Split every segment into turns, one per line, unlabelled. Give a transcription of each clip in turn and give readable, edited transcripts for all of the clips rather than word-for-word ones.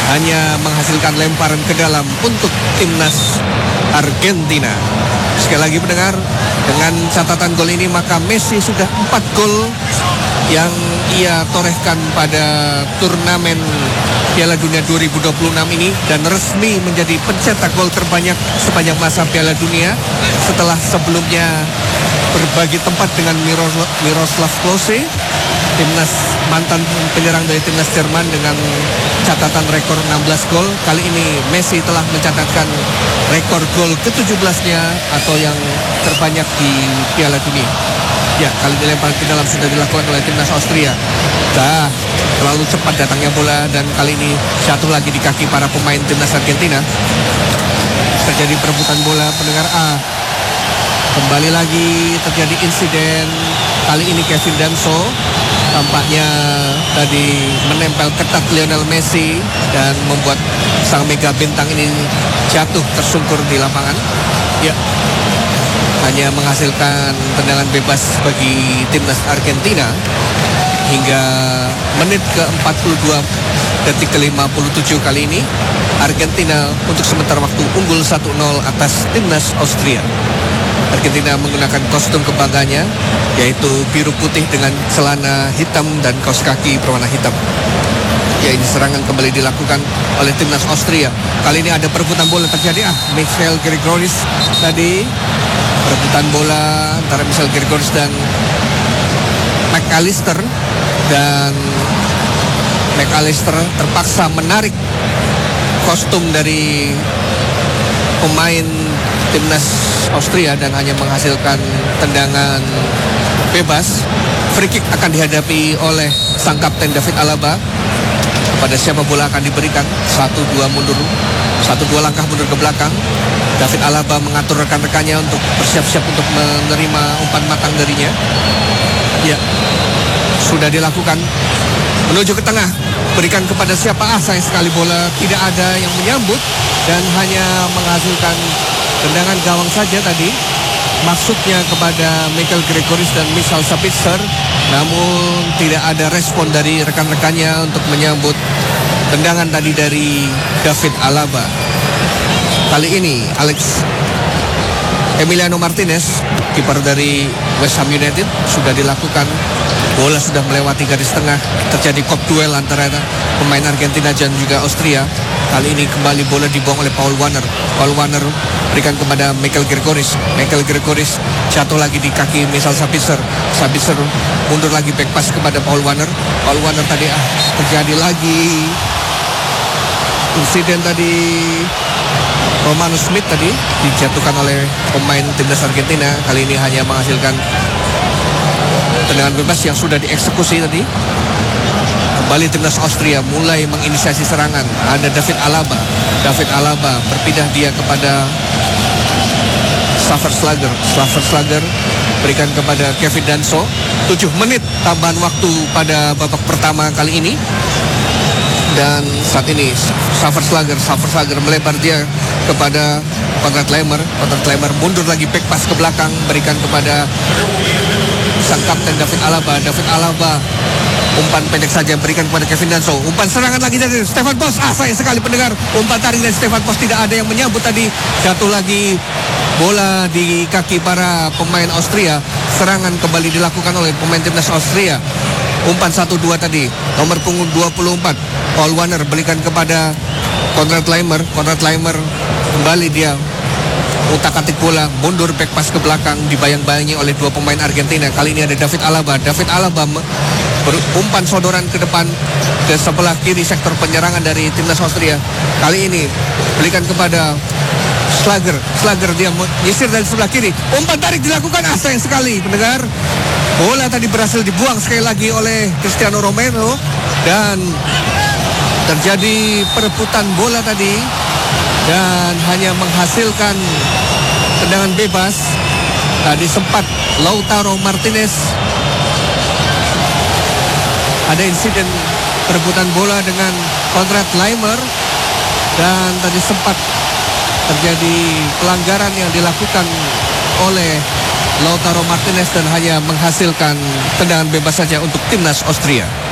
hanya menghasilkan lemparan ke dalam untuk timnas Argentina. Sekali lagi pendengar, dengan catatan gol ini maka Messi sudah 4 gol yang ia torehkan pada turnamen Piala Dunia 2026 ini dan resmi menjadi pencetak gol terbanyak sepanjang masa Piala Dunia setelah sebelumnya berbagi tempat dengan Miroslav Klose, timnas mantan penyerang dari timnas Jerman dengan catatan rekor 16 gol. Kali ini Messi telah mencatatkan rekor gol ke-17-nya atau yang terbanyak di Piala Dunia. Ya, kali ini lempar ke dalam sudah dilakukan oleh timnas Austria. Terlalu cepat datangnya bola dan kali ini jatuh lagi di kaki para pemain timnas Argentina. Terjadi perebutan bola pendengar A. Kembali lagi terjadi insiden. Kali ini Kevin Danso tampaknya tadi menempel ketat Lionel Messi dan membuat sang mega bintang ini jatuh tersungkur di lapangan. Ya, hanya menghasilkan tendangan bebas bagi timnas Argentina hingga menit ke-42 detik ke-57 kali ini. Argentina untuk sementara waktu unggul 1-0 atas timnas Austria. Argentina menggunakan kostum kebanggaannya, yaitu biru putih dengan celana hitam dan kaos kaki berwarna hitam. Ya, ini serangan kembali dilakukan oleh timnas Austria. Kali ini ada perebutan bola terjadi. Michael Gregoris tadi perebutan bola antara Michael Gregoris dan McAllister, dan McAllister terpaksa menarik kostum dari pemain timnas Austria dan hanya menghasilkan tendangan bebas. Free kick akan dihadapi oleh sang kapten David Alaba. Kepada siapa bola akan diberikan? 1-2 langkah mundur ke belakang. David Alaba mengatur rekan-rekannya untuk bersiap-siap untuk menerima umpan matang darinya. Ya, sudah dilakukan. Menuju ke tengah, berikan kepada siapa? Sayang sekali bola tidak ada yang menyambut dan hanya menghasilkan tendangan gawang saja tadi. Maksudnya kepada Michael Gregoris dan Michal Sabitzer, namun tidak ada respon dari rekan-rekannya untuk menyambut tendangan tadi dari David Alaba. Kali ini Emiliano Martinez, kiper dari West Ham United, sudah dilakukan. Bola sudah melewati garis tengah. Terjadi kop duel antara pemain Argentina dan juga Austria. Kali ini kembali bola dibuang oleh Paul Warner. Paul Warner berikan kepada Michael Gregoris. Michael Gregoris jatuh lagi di kaki Michal Sabitzer. Sabitzer mundur lagi back pass kepada Paul Warner. Paul Warner tadi terjadi lagi insiden tadi. Romano Smith tadi dijatuhkan oleh pemain timnas Argentina. Kali ini hanya menghasilkan tendangan bebas yang sudah dieksekusi tadi. Kembali timnas Austria mulai menginisiasi serangan. Ada David Alaba. David Alaba berpindah dia kepada Slaver berikan kepada Kevin Danso. 7 menit tambahan waktu pada babak pertama kali ini. Dan saat ini Slaver melebar dia kepada Konrad Laimer. Konrad Laimer mundur lagi back pass ke belakang, berikan kepada sang kapten David Alaba. David Alaba umpan pendek saja berikan kepada Kevin Danso. Umpan serangan lagi dari Stefan Post. Sayang sekali pendengar, umpan tarik dari Stefan Post tidak ada yang menyambut tadi. Jatuh lagi bola di kaki para pemain Austria. Serangan kembali dilakukan oleh pemain timnas Austria. Umpan 1-2 tadi, nomor punggung 24 Paul Warner berikan kepada Konrad Laimer. Konrad Laimer kembali dia utak-atik bola, mundur back pass ke belakang, dibayang-bayangi oleh 2 pemain Argentina. Kali ini ada David Alaba. David Alaba berumpan sodoran ke depan ke sebelah kiri sektor penyerangan dari timnas Austria. Kali ini berikan kepada Slager dia menyisir dari sebelah kiri. Umpan tarik dilakukan. Sayang sekali pendengar, bola tadi berhasil dibuang sekali lagi oleh Cristiano Romero dan terjadi perebutan bola tadi dan hanya menghasilkan tendangan bebas. Tadi sempat Lautaro Martinez ada insiden perebutan bola dengan Konrad Laimer dan tadi sempat terjadi pelanggaran yang dilakukan oleh Lautaro Martinez dan hanya menghasilkan tendangan bebas saja untuk timnas Austria.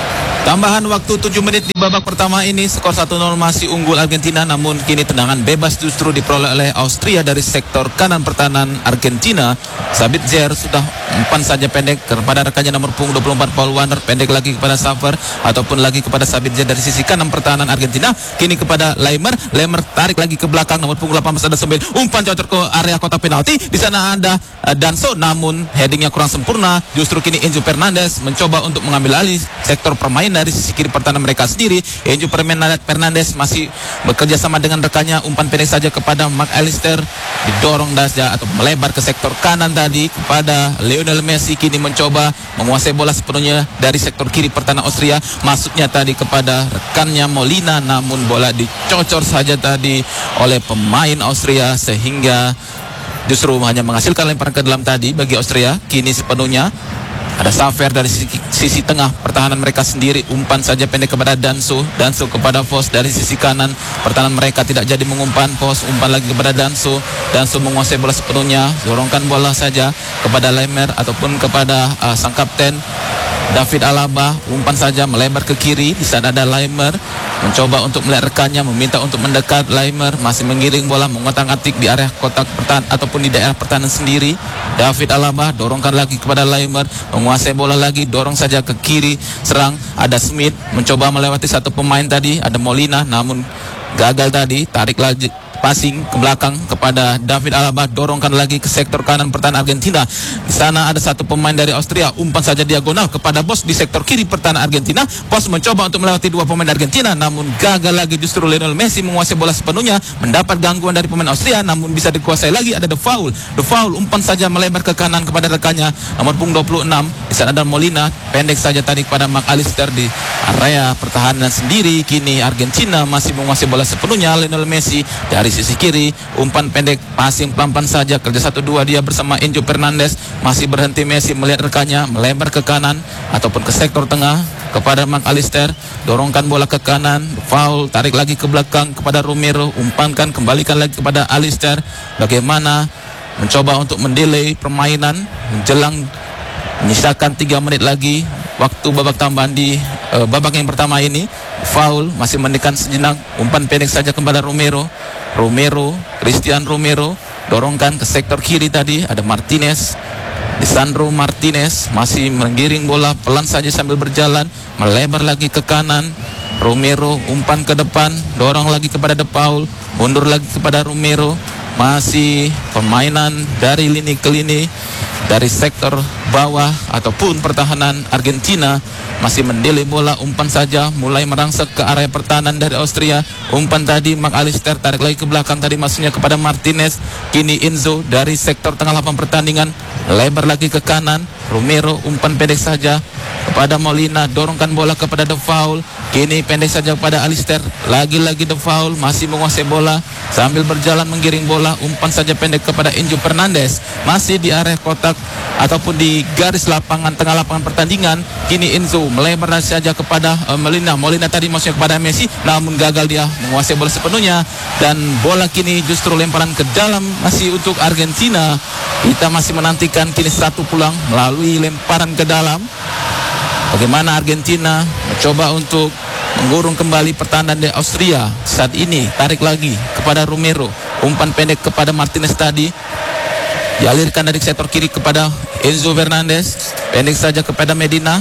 Tambahan waktu 7 menit di babak pertama ini, skor 1-0 masih unggul Argentina, namun kini tendangan bebas justru diperoleh oleh Austria dari sektor kanan pertahanan Argentina. Sabitzer sudah umpan saja pendek kepada rekannya nomor punggung 24 Paul Warner, pendek lagi kepada Saver ataupun lagi kepada Sabitzer dari sisi kanan pertahanan Argentina. Kini kepada Leimer tarik lagi ke belakang, nomor punggung 18 ada Sembil, umpan cocok ke area kotak penalti. Di sana ada Danso, namun headingnya kurang sempurna. Justru kini Enzo Fernandez mencoba untuk mengambil alih sektor permainan dari sisi kiri pertahanan mereka sendiri. Enzo Fernandez masih bekerja sama dengan rekannya, umpan pendek saja kepada McAllister, didorong saja atau melebar ke sektor kanan tadi kepada Lionel Messi. Kini mencoba menguasai bola sepenuhnya dari sektor kiri pertahanan Austria, masuknya tadi kepada rekannya Molina, namun bola dicocor saja tadi oleh pemain Austria sehingga justru hanya menghasilkan lemparan ke dalam tadi bagi Austria. Kini sepenuhnya ada Saver dari sisi tengah pertahanan mereka sendiri, umpan saja pendek kepada Danso kepada Vos dari sisi kanan pertahanan mereka, tidak jadi mengumpan. Vos umpan lagi kepada Danso menguasai bola sepenuhnya, dorongkan bola saja kepada Leimer ataupun kepada sang kapten David Alaba, umpan saja melebar ke kiri. Di sana ada Leimer mencoba untuk melihat rekannya, meminta untuk mendekat. Leimer masih menggiring bola, mengotak-atik di area kotak pertahanan ataupun di daerah pertahanan sendiri. David Alaba dorongkan lagi kepada Leimer, menguasai bola lagi, dorong saja ke kiri, serang. Ada Smith mencoba melewati satu pemain tadi, ada Molina, namun gagal tadi. Tarik lagi passing ke belakang kepada David Alaba, dorongkan lagi ke sektor kanan pertahanan Argentina. Di sana ada satu pemain dari Austria, umpan saja diagonal kepada Bos di sektor kiri pertahanan Argentina. Bos mencoba untuk melewati dua pemain Argentina, namun gagal lagi. Justru Lionel Messi menguasai bola sepenuhnya, mendapat gangguan dari pemain Austria, namun bisa dikuasai lagi. Ada The Foul, umpan saja melebar ke kanan kepada rekannya nomor punggung 26. Di sana ada Molina, pendek saja tadi kepada McAllister di area pertahanan sendiri. Kini Argentina masih menguasai bola sepenuhnya. Lionel Messi dari sisi kiri, umpan pendek, passing pelan-pelan saja, kerja 1-2 dia bersama Enzo Fernandez. Masih berhenti Messi melihat rekannya, melebar ke kanan ataupun ke sektor tengah kepada McAllister, dorongkan bola ke kanan, foul, tarik lagi ke belakang kepada Romero, umpankan, kembalikan lagi kepada Alister. Bagaimana mencoba untuk mendelay permainan menjelang menyisakan 3 menit lagi waktu babak tambahan di babak yang pertama ini. Foul, masih mendekat sejenak, umpan pendek saja kepada Christian Romero, dorongkan ke sektor kiri tadi, ada Lisandro Martinez masih menggiring bola pelan saja sambil berjalan, melebar lagi ke kanan. Romero umpan ke depan, dorong lagi kepada De Paul, mundur lagi kepada Romero. Masih permainan dari lini ke lini, dari sektor bawah ataupun pertahanan Argentina masih mendelay bola, umpan saja mulai merangsek ke area pertahanan dari Austria. Umpan tadi McAllister, tarik lagi ke belakang tadi, masuknya kepada Martinez. Kini Enzo dari sektor tengah lapangan pertandingan, lebar lagi ke kanan. Romero umpan pendek saja kepada Molina, dorongkan bola kepada De Paul. Kini pendek saja kepada Alister, lagi-lagi De Paul masih menguasai bola sambil berjalan menggiring bola, umpan saja pendek kepada Enzo Fernandez, masih di area kotak ataupun di garis lapangan tengah lapangan pertandingan. Kini Enzo melebar saja kepada Molina tadi masuknya kepada Messi, namun gagal dia menguasai bola sepenuhnya, dan bola kini justru lemparan ke dalam masih untuk Argentina. Kita masih menantikan kini satu pulang melalui lemparan ke dalam. Bagaimana Argentina mencoba untuk mengurung kembali pertahanan dari Austria saat ini. Tarik lagi kepada Romero, umpan pendek kepada Martinez tadi, dialirkan dari sektor kiri kepada Enzo Fernandez, pendek saja kepada Medina,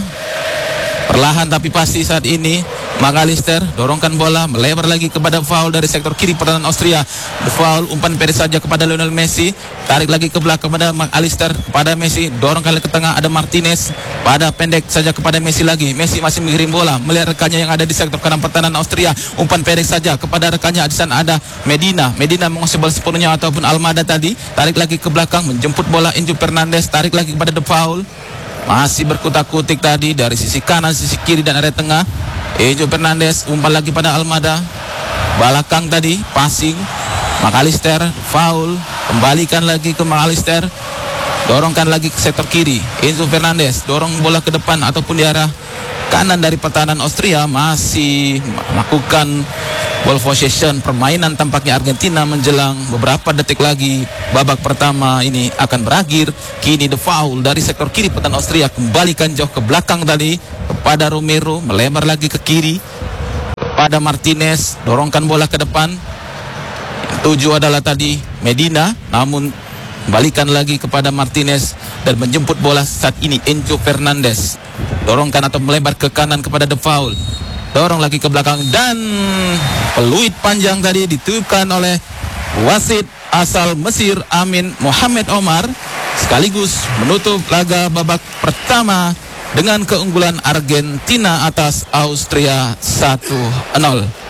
perlahan tapi pasti saat ini. McAllister dorongkan bola, melebar lagi kepada foul dari sektor kiri pertahanan Austria. Foul, umpan pendek saja kepada Lionel Messi, tarik lagi ke belakang kepada McAllister, kepada Messi, dorongkan lagi ke tengah, ada Martinez, pada pendek saja kepada Messi lagi. Messi masih mengirim bola, melihat rekannya yang ada di sektor kanan pertahanan Austria, umpan pendek saja kepada rekannya. Di sana ada Medina menguasai bola sepenuhnya ataupun Almada tadi, tarik lagi ke belakang, menjemput bola Enzo Fernandez, tarik lagi kepada De Paul, masih berkutak-kutik tadi dari sisi kanan, sisi kiri dan area tengah. Enzo Fernandez umpan lagi pada Almada, belakang tadi passing McAllister, foul, kembalikan lagi ke McAllister, dorongkan lagi ke sektor kiri. Enzo Fernandez dorong bola ke depan ataupun di arah kanan dari pertahanan Austria, masih melakukan Ball possession, permainan tampaknya Argentina menjelang beberapa detik lagi babak pertama ini akan berakhir. Kini the foul dari sektor kiri pertahanan Austria, kembalikan jauh ke belakang tadi kepada Romero, melebar lagi ke kiri pada Martinez, dorongkan bola ke depan. Yang tuju adalah tadi Medina, namun kembalikan lagi kepada Martinez dan menjemput bola saat ini Enzo Fernandez, dorongkan atau melebar ke kanan kepada the foul, dorong lagi ke belakang dan peluit panjang tadi ditiupkan oleh wasit asal Mesir Amin Mohamed Omar, sekaligus menutup laga babak pertama dengan keunggulan Argentina atas Austria 1-0.